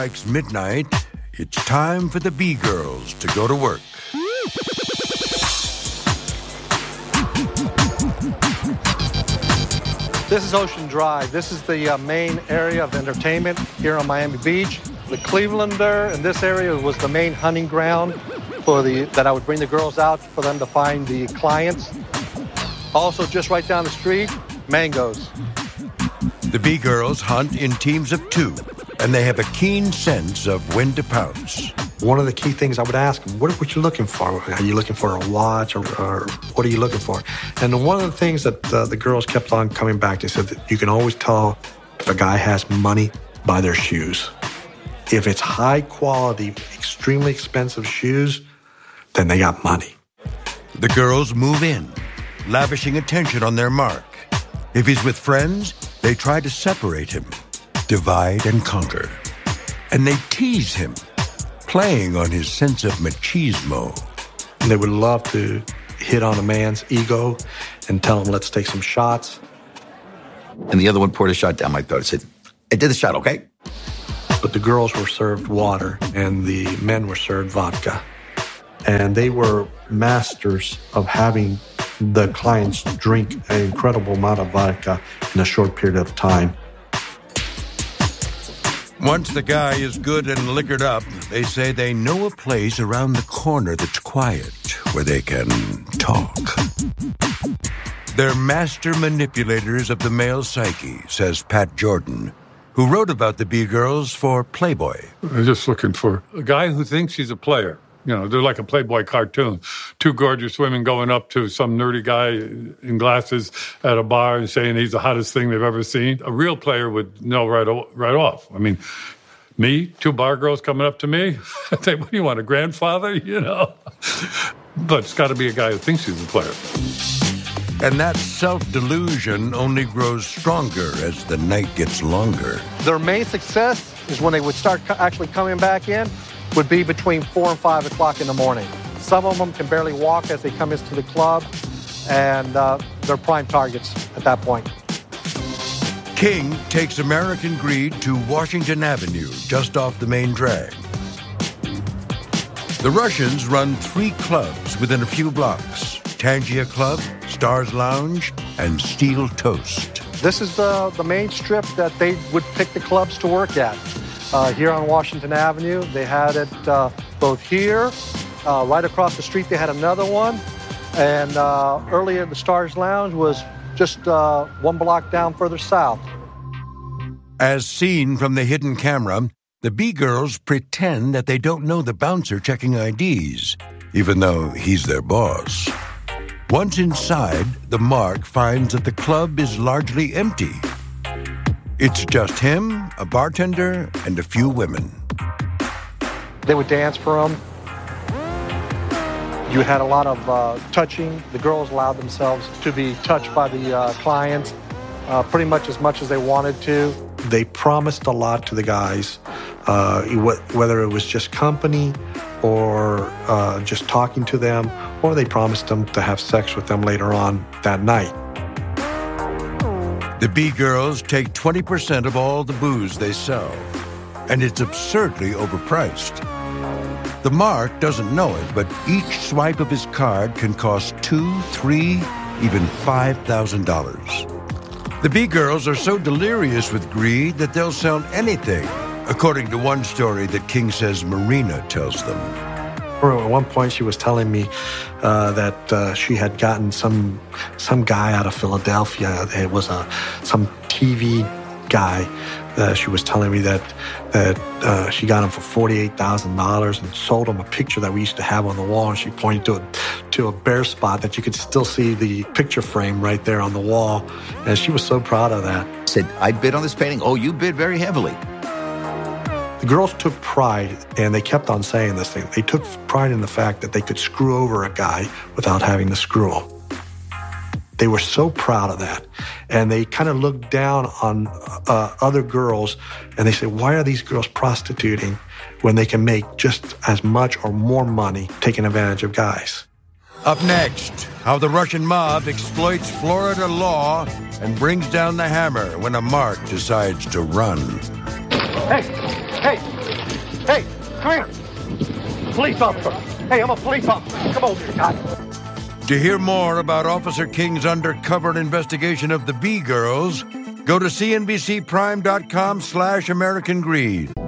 Strikes midnight, it's time for the B-Girls to go to work. This is Ocean Drive. This is the main area of entertainment here on Miami Beach. The Clevelander in this area was the main hunting ground that I would bring the girls out for them to find the clients. Also, just right down the street, Mangoes. The B-Girls hunt in teams of 2, and they have a keen sense of when to pounce. One of the key things I would ask them, what you looking for? Are you looking for a watch or what are you looking for? And one of the things that the girls kept on coming back to said that you can always tell if a guy has money by their shoes. If it's high quality, extremely expensive shoes, then they got money. The girls move in, lavishing attention on their mark. If he's with friends, they try to separate him, divide and conquer. And they tease him, playing on his sense of machismo. They would love to hit on a man's ego and tell him, let's take some shots. And the other one poured a shot down my throat and said, I did the shot, okay? But the girls were served water and the men were served vodka. And they were masters of having the clients drink an incredible amount of vodka in a short period of time. Once the guy is good and liquored up, they say they know a place around the corner that's quiet, where they can talk. They're master manipulators of the male psyche, says Pat Jordan, who wrote about the B-Girls for Playboy. They're just looking for a guy who thinks he's a player. You know, they're like a Playboy cartoon. 2 gorgeous women going up to some nerdy guy in glasses at a bar and saying he's the hottest thing they've ever seen. A real player would know right off. I mean, me, 2 bar girls coming up to me, I think, what do you want, a grandfather? You know? But it's got to be a guy who thinks he's a player. And that self-delusion only grows stronger as the night gets longer. Their main success is when they would start actually coming back in, would be between 4 and 5 o'clock in the morning. Some of them can barely walk as they come into the club, and they're prime targets at that point. King takes American Greed to Washington Avenue, just off the main drag. The Russians run 3 clubs within a few blocks: Tangia Club, Stars Lounge, and Steel Toast. This is the main strip that they would pick the clubs to work at. Here on Washington Avenue, they had it both here, right across the street they had another one, and earlier the Stars Lounge was just 1 block down further south. As seen from the hidden camera, the B-Girls pretend that they don't know the bouncer checking IDs, even though he's their boss. Once inside, the Mark finds that the club is largely empty. It's just him, a bartender, and a few women. They would dance for him. You had a lot of touching. The girls allowed themselves to be touched by the clients pretty much as they wanted to. They promised a lot to the guys, whether it was just company or just talking to them, or they promised them to have sex with them later on that night. The B-Girls take 20% of all the booze they sell, and it's absurdly overpriced. The Mark doesn't know it, but each swipe of his card can cost $2,000, $3,000, even $5,000. The B-Girls are so delirious with greed that they'll sell anything, according to one story that King says Marina tells them. At one point, she was telling me that she had gotten some guy out of Philadelphia. It was some TV guy. She was telling me that she got him for $48,000 and sold him a picture that we used to have on the wall. And she pointed to a bare spot that you could still see the picture frame right there on the wall. And she was so proud of that. Said, I bid on this painting. Oh, you bid very heavily. The girls took pride, and they kept on saying this thing. They took pride in the fact that they could screw over a guy without having to screw him. They were so proud of that. And they kind of looked down on other girls, and they said, why are these girls prostituting when they can make just as much or more money taking advantage of guys? Up next, how the Russian mob exploits Florida law and brings down the hammer when a Mark decides to run. Hey, Hey, come here. Police officer. Hey, I'm a police officer. Come over here, guy. To hear more about Officer King's undercover investigation of the B-Girls, go to cnbcprime.com/American Greed.